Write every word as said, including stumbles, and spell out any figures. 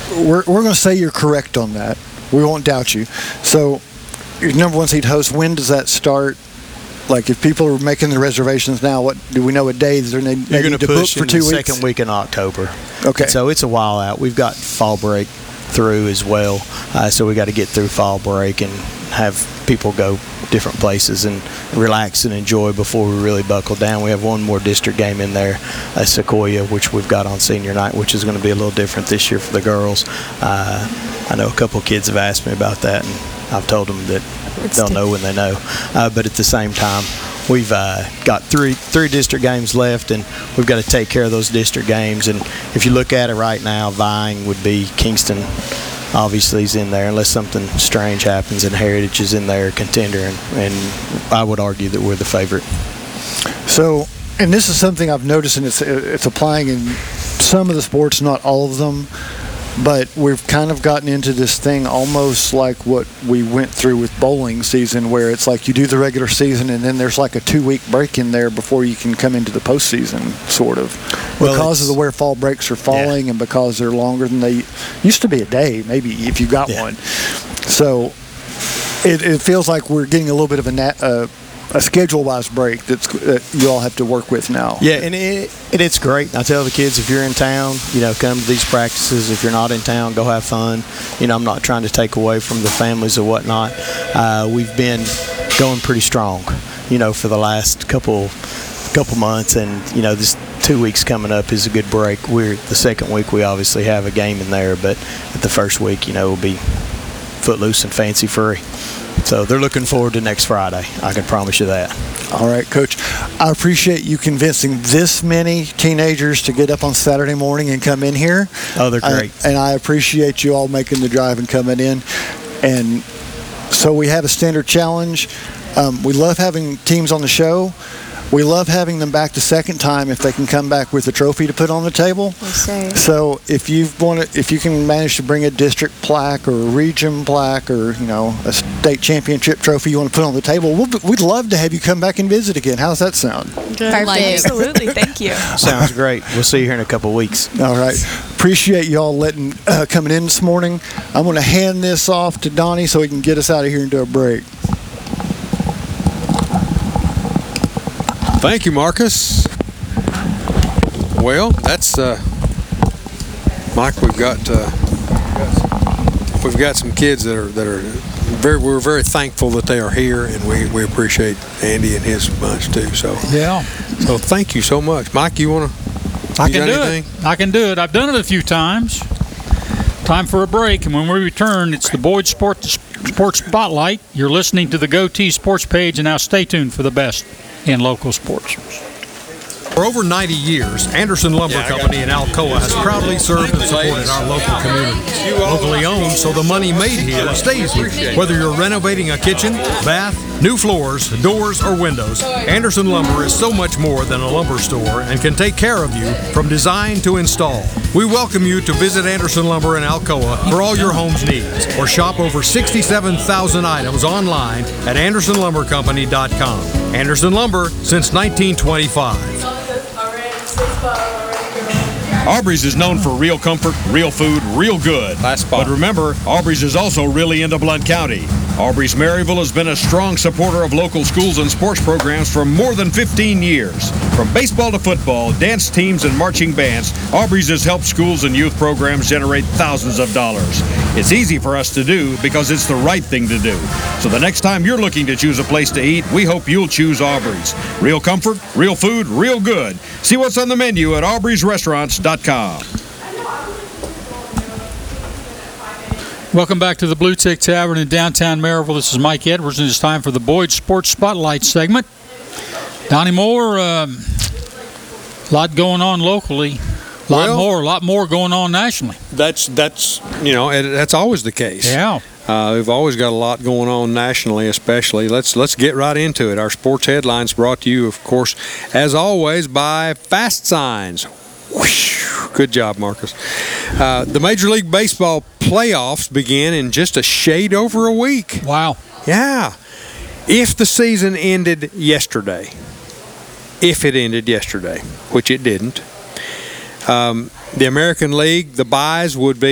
we're we're going to say you're correct on that. We won't doubt you. So, your number one seed host. When does that start? Like, if people are making the reservations now, what do we know? What days they're they You're need to book for two the weeks? Second week in October. Okay. So it's a while out. We've got fall break through as well, uh, so we got to get through fall break and have people go different places and relax and enjoy before we really buckle down. We have one more district game in there, uh, Sequoia, which we've got on senior night, which is going to be a little different this year for the girls. Uh, I know a couple of kids have asked me about that, and I've told them that It's they'll di- know when they know. Uh, but at the same time, we've uh, got three three district games left, and we've got to take care of those district games. And if you look at it right now, vying would be Kingston. Obviously, is in there unless something strange happens, and Heritage is in there, contender, and, and I would argue that we're the favorite. So, and this is something I've noticed, and it's it's applying in some of the sports, not all of them. But we've kind of gotten into this thing almost like what we went through with bowling season, where it's like you do the regular season and then there's like a two-week break in there before you can come into the postseason, sort of. Well, because of the where fall breaks are falling, yeah. and because they're longer than they used to be a day, maybe, if you got Yeah. one. So it, it feels like we're getting a little bit of a nat, uh, a schedule-wise break that's that you all have to work with now. Yeah, and it, it, it's great. I tell the kids, if you're in town, you know, come to these practices. If you're not in town, go have fun. You know, I'm not trying to take away from the families or whatnot. Uh, we've been going pretty strong, you know, for the last couple couple months, and you know, this two weeks coming up is a good break. We're the second week. We obviously have a game in there, but at the first week, you know, we'll be footloose and fancy free. So they're looking forward to next Friday. I can promise you that. All right, Coach. I appreciate you convincing this many teenagers to get up on Saturday morning and come in here. Oh, they're great. I, and I appreciate you all making the drive and coming in. And so we have a standard challenge. Um, we love having teams on the show. We love having them back the second time if they can come back with a trophy to put on the table. We say. So if you want to, if you can manage to bring a district plaque or a region plaque or you know a state championship trophy you want to put on the table, we'll, we'd love to have you come back and visit again. How's that sound? Perfect. Absolutely. Thank you. Sounds great. We'll see you here in a couple of weeks. All right. Appreciate you all letting uh, coming in this morning. I'm going to hand this off to Donnie so he can get us out of here into a break. Thank you, Marcus. Well, that's uh, Mike. We've got uh, we've got some kids that are that are very. We're very thankful that they are here, and we, we appreciate Andy and his bunch too. So Yeah, so thank you so much, Mike. You want to? I You can got do anything? it. I can do it. I've done it a few times. Time for a break, and when we return, it's the Boyd Sports Sports Spotlight. You're listening to the GoTee Sports page, and now stay tuned for the best in local sports. For over ninety years, Anderson Lumber Company in Alcoa has proudly served and supported our local communities. Locally owned, so the money made here stays here. Whether you're renovating a kitchen, bath, new floors, doors, or windows, Anderson Lumber is so much more than a lumber store and can take care of you from design to install. We welcome you to visit Anderson Lumber in Alcoa for all your home's needs, or shop over sixty-seven thousand items online at anderson lumber company dot com. Anderson Lumber since nineteen twenty-five. Aubrey's is known for real comfort, real food, real good. But remember, Aubrey's is also really into Blount County. Aubrey's Maryville has been a strong supporter of local schools and sports programs for more than fifteen years. From baseball to football, dance teams, and marching bands, Aubrey's has helped schools and youth programs generate thousands of dollars. It's easy for us to do because it's the right thing to do. So the next time you're looking to choose a place to eat, we hope you'll choose Aubrey's. Real comfort, real food, real good. See what's on the menu at aubrey's restaurants dot com. Welcome back to the Blue Tick Tavern in downtown Maryville. This is Mike Edwards, and it's time for the Boyd Sports Spotlight segment. Donnie Moore, a um, lot going on locally, a lot Well, more, a lot more going on nationally. That's that's you know it, that's always the case. Yeah. Uh, we've always got a lot going on nationally, especially. Let's let's get right into it. Our sports headlines brought to you, of course, as always, by Fast Signs. Whoosh. Good job, Marcus. Uh, the Major League Baseball playoffs begin in just a shade over a week. Wow. Yeah. If the season ended yesterday, if it ended yesterday, which it didn't, um, the American League, the buys would be